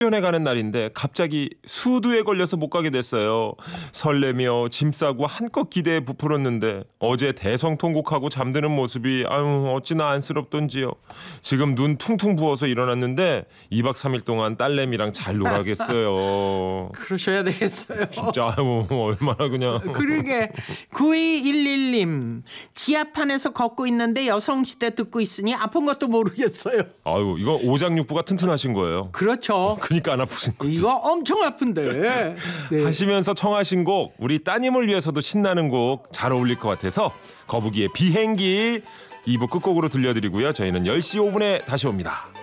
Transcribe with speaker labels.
Speaker 1: 연애 가는 날인데 갑자기 수두에 걸려서 못 가게 됐어요. 설레며 짐 싸고 한껏 기대에 부풀었는데 어제 대성통곡하고 잠드는 모습이 아유 어찌나 안쓰럽던지요. 지금 눈 퉁퉁 부어서 일어났는데 2박 3일 동안 딸내미랑 잘 놀아겠어요.
Speaker 2: 그러셔야 되겠어요.
Speaker 1: 진짜 아유 얼마나 그냥.
Speaker 2: 그러게 9211님 지하판에서 걷고 있는데 여성시대 듣고 있으니 아픈 것도 모르겠어요.
Speaker 1: 아유 이거 오장육부가 튼튼하신 거예요.
Speaker 2: 그렇죠.
Speaker 1: 그러니까 안 아프신 거죠.
Speaker 2: 이거 엄청 아픈데. 네.
Speaker 1: 하시면서 청하신 곡 우리 따님을 위해서도 신나는 곡 잘 어울릴 것 같아서 거북이의 비행기 2부 끝곡으로 들려드리고요. 저희는 10시 5분에 다시 옵니다.